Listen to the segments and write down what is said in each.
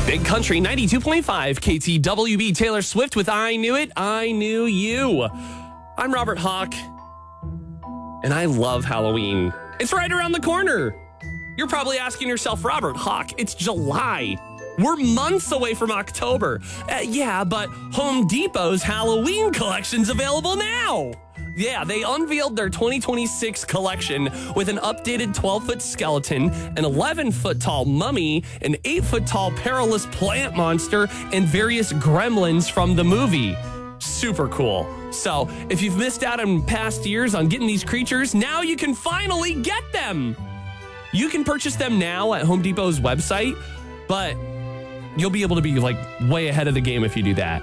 Big Country 92.5 KTWB. Taylor Swift with I Knew It, I Knew You. I'm Robert Hawk, and I love Halloween. It's right around the corner. You're probably asking yourself, Robert Hawk, it's July. We're months away from October. Yeah, but Home Depot's Halloween collection's available now. Yeah, they unveiled their 2026 collection with an updated 12-foot skeleton, an 11-foot tall mummy, an 8-foot tall perilous plant monster, and various gremlins from the movie. Super cool. So, if you've missed out in past years on getting these creatures, now you can finally get them. You can purchase them now at Home Depot's website, but you'll be able to be like way ahead of the game if you do that.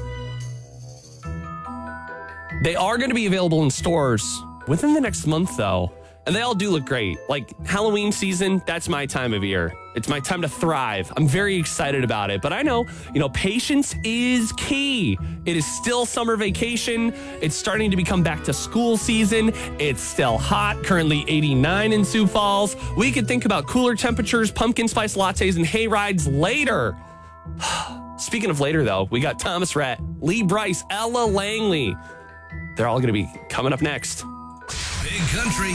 They are going to be available in stores within the next month, though. And they all do look great. Like Halloween season, that's my time of year. It's my time to thrive. I'm very excited about it. But I know, patience is key. It is still summer vacation. It's starting to become back to school season. It's still hot, currently 89 in Sioux Falls. We could think about cooler temperatures, pumpkin spice lattes, and hay rides later. Speaking of later, though, we got Thomas Rhett, Lee Brice, Ella Langley. They're all going to be coming up next. Big Country,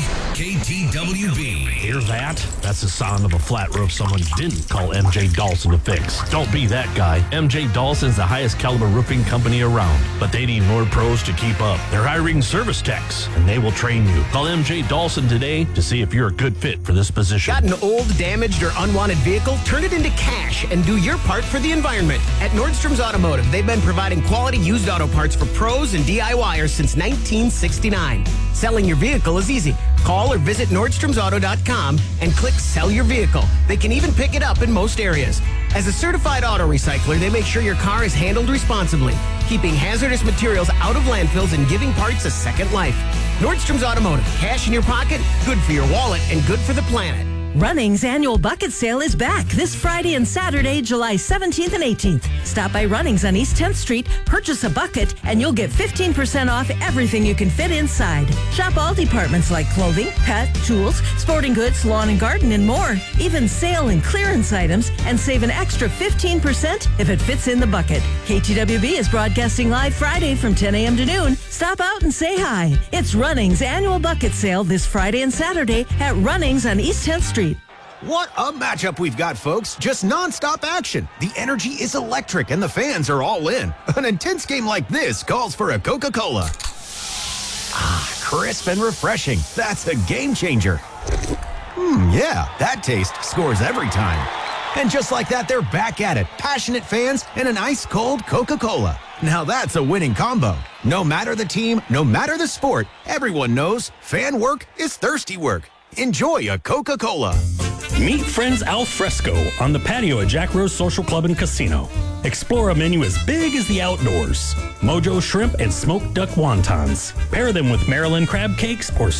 KTWB. Hear that? That's the sound of a flat roof someone didn't call MJ Dawson to fix. Don't be that guy. MJ Dawson's the highest caliber roofing company around, but they need more pros to keep up. They're hiring service techs, and they will train you. Call MJ Dawson today to see if you're a good fit for this position. Got an old, damaged, or unwanted vehicle? Turn it into cash and do your part for the environment. At Nordstrom's Automotive, they've been providing quality used auto parts for pros and DIYers since 1969. Selling your vehicle is easy. Call or visit NordstromsAuto.com and click Sell Your Vehicle. They can even pick it up in most areas. As a certified auto recycler, they make sure your car is handled responsibly, keeping hazardous materials out of landfills and giving parts a second life. Nordstrom's Automotive. Cash in your pocket, good for your wallet, and good for the planet. Running's annual bucket sale is back this Friday and Saturday, July 17th and 18th. Stop by Running's on East 10th Street, purchase a bucket, and you'll get 15% off everything you can fit inside. Shop all departments like clothing, pet, tools, sporting goods, lawn and garden, and more. Even sale and clearance items, and save an extra 15% if it fits in the bucket. KTWB is broadcasting live Friday from 10 a.m. to noon. Stop out and say hi. It's Running's annual bucket sale this Friday and Saturday at Running's on East 10th Street. What a matchup we've got, folks. Just nonstop action. The energy is electric and the fans are all in. An intense game like this calls for a Coca-Cola. Ah, crisp and refreshing. That's a game changer. Yeah, that taste scores every time. And just like that, they're back at it. Passionate fans and an ice-cold Coca-Cola. Now that's a winning combo. No matter the team, no matter the sport, everyone knows fan work is thirsty work. Enjoy a Coca-Cola. Meet friends al fresco on the patio at Jack Rose Social Club and Casino. Explore a menu as big as the outdoors. Mojo shrimp and smoked duck wontons. Pair them with Maryland crab cakes or